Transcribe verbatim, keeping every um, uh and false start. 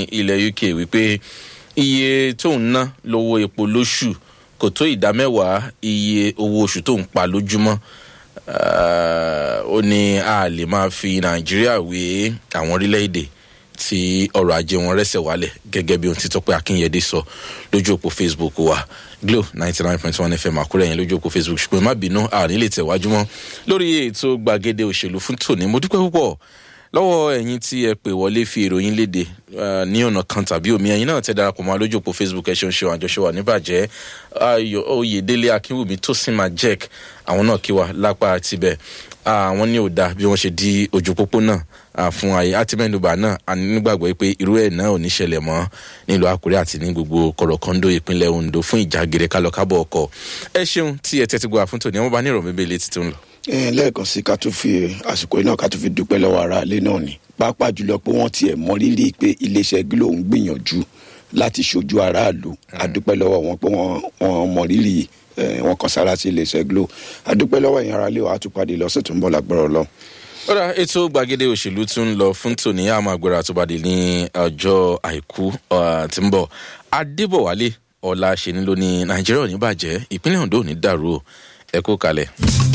ilẹ̀ U K wípé iye tó ń ná lówó epo lóṣù kò tó ìdá mẹ́wàá iye owó oṣù tó ń pa lójúmọ́. Ó ní a lè máa fi Nàìjíríà wé àwọn orílẹ̀-èdè tí ọrọ̀ ajé wọn rẹ́sẹ̀ wálẹ̀ gẹ́gẹ́ bí ohun tí Tọ́pẹ́ Akínyẹdé sọ lójú òpó Facebook wa Glo ninety nine point one F M Àkúrẹ́ yẹn lójú òpó Facebook. Ṣùgbọ́n má bínú a ní lè tẹ̀wájú mọ́ lórí ètò gbàgede òṣèlú fún tòní. Mo dúpẹ́ púpọ̀ lọ́wọ́ ẹ̀yin tí ẹ pè wọlé fi ìròyìn léde ní ọ̀nà kan tàbí omi. Ẹ̀yin náà tẹ́ darapọ̀ mọ́ lójú òpó Facebook ẹ ṣeun ṣeun àjọṣe wà níbàjẹ́. Ayọ̀ Oyèdélé Akínwùmí Tósìn Majek àwọn náà kí wa lápá tibẹ̀. Àwọn ní ò dáa bí wọ́n ṣe di ojú pópó náà fún ayé àtìmẹ́nubà náà a nígbàgbọ́ pé irú ẹ̀ náà ò ní ṣẹlẹ̀ mọ́ nílùú Àkúrẹ́ àti ní gbogbo kọ̀rọ̀kọ́ńdó ìpínlẹ̀ Ondo fún ìjàgèrè kálọ̀kábọ̀ ọkọ̀. Ẹ ṣeun tí ẹ tẹ́tí gbọ́ fún tòní wọ́n bá ní ìrọ̀mí bẹ́ẹ̀ létí tó ń lọ. Lẹ́ẹ̀kan sí ká tún fi àsìkò iná ká tún fi dúpẹ́ lọ́wọ́ ara ilé náà ni pàápàá jùlọ pé wọ́n tiẹ̀ mọ rírì pé iléeṣẹ́ Glo ń gbìyànjú láti ṣojú aráàlú. A dúpẹ́ lọ́wọ́ wọn pé wọ́n mọ rírì wọn kàn sára sí iléeṣẹ́ Glo. A dúpẹ́ lọ́wọ́ ìyẹn ara ilé wa àtúpàdé lọ́sẹ̀ tó ń bọ̀ lágbára Ọlọ́run. Ọ̀rọ̀ ètò gbàgede òṣèlú tún ń lọ fún tòní àmọ́ àgbèrè àtúbàdé ní ọjọ́ àìkú tí ń bọ̀. Adébọ̀wálé ọ̀la ṣe ní lónìí Nàìjíríà ò ní bàjẹ́ ìpínlẹ̀ Ondo ò ní dàrú ẹ kú kalẹ̀.